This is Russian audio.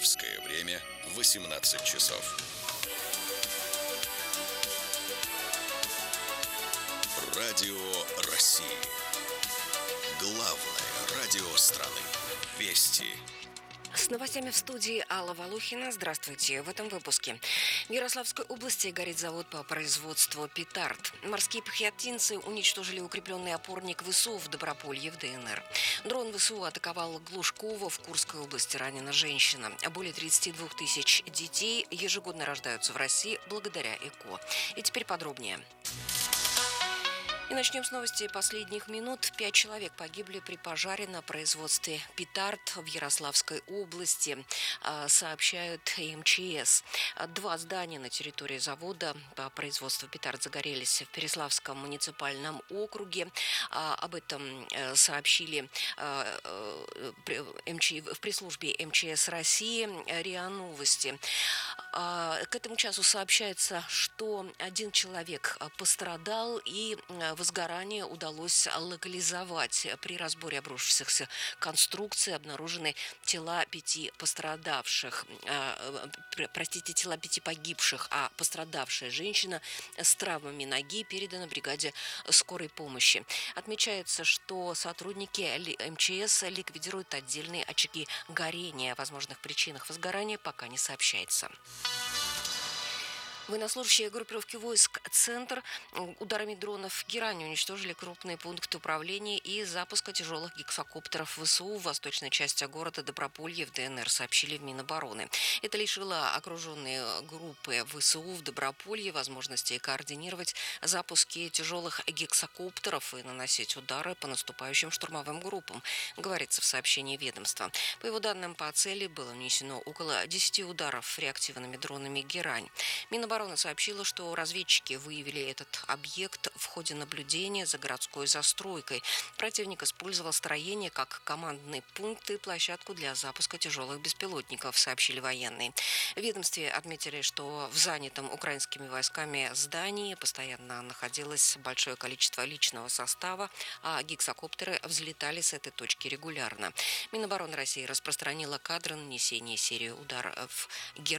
Московское время 18 часов. Радио России. Главное радио страны. Вести. С новостями в студии Алла Волохина. Здравствуйте. В этом выпуске. В Ярославской области горит завод по производству петард. Морские пехотинцы уничтожили укрепленный опорник ВСУ в Доброполье в ДНР. Дрон ВСУ атаковал Глушково в Курской области. Ранена женщина. Более 32 тысяч детей ежегодно рождаются в России благодаря ЭКО. И теперь подробнее. И начнем с новости последних минут. 5 человек погибли при пожаре на производстве петард в Ярославской области, сообщают МЧС. 2 здания на территории завода по производству петард загорелись в Переславском муниципальном округе. Об этом сообщили в пресс-службе МЧС России РИА Новости. К этому часу сообщается, что 1 человек пострадал, и возгорание удалось локализовать. При разборе обрушившихся конструкций обнаружены тела 5 пострадавших. Тела 5 погибших, а пострадавшая женщина с травмами ноги передана бригаде скорой помощи. Отмечается, что сотрудники МЧС ликвидируют отдельные очаги горения. О возможных причинах возгорания пока не сообщается. Военнослужащие группировки войск «Центр» ударами дронов «Герань» уничтожили крупные пункты управления и запуска тяжелых гексакоптеров ВСУ в восточной части города Доброполье в ДНР, сообщили в Минобороны. Это лишило окруженные группы ВСУ в Доброполье возможности координировать запуски тяжелых гексакоптеров и наносить удары по наступающим штурмовым группам, говорится в сообщении ведомства. По его данным, по цели было нанесено около 10 ударов реактивными дронами «Герань». Минобороны сообщила, что разведчики выявили этот объект в ходе наблюдения за городской застройкой. Противник использовал строение как командный пункт и площадку для запуска тяжелых беспилотников, сообщили военные. В ведомстве отметили, что в занятом украинскими войсками здании постоянно находилось большое количество личного состава, а гексакоптеры взлетали с этой точки регулярно. Минобороны России распространила кадры нанесения серии ударов